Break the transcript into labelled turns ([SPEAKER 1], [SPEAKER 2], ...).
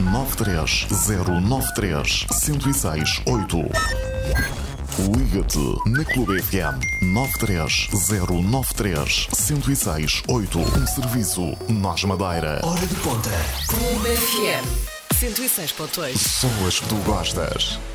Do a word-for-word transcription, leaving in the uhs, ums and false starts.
[SPEAKER 1] nove três zero nove três zero seis oito. Liga-te na Clube F M nove três zero nove três zero seis oito. Um serviço Nós Madeira.
[SPEAKER 2] Hora de ponta.
[SPEAKER 3] Clube F M cento e seis ponto dois.
[SPEAKER 1] Só as que tu gostas.